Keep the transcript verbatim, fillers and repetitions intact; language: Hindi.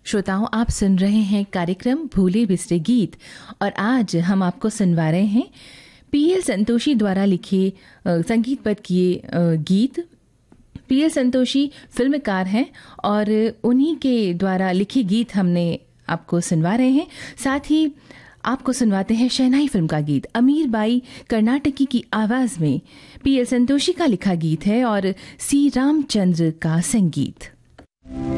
श्रोताओं, आप सुन रहे हैं कार्यक्रम भूले बिसरे गीत और आज हम आपको सुनवा रहे हैं पीएल संतोषी द्वारा लिखे संगीतबद्ध किए अ, गीत। पीएल संतोषी फिल्मकार हैं और उन्हीं के द्वारा लिखे गीत हमने आपको सुनवा रहे हैं। साथ ही आपको सुनवाते हैं शहनाई फिल्म का गीत। अमीर बाई कर्नाटकी की आवाज में पीएल संतोषी का लिखा गीत है और सी रामचंद्र का संगीत।